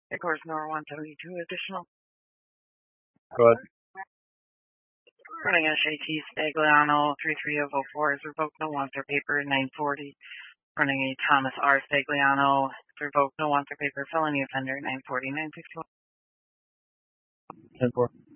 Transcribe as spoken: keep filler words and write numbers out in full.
Of course, Nor one seventy-two additional. Go ahead. Running S A T Stagliano three three of oh four is revoked, no wants or paper, nine forty. Running a Thomas R. Stagliano, revoked, no wants or paper, felony offender, nine forty, nine sixty-one. ten four.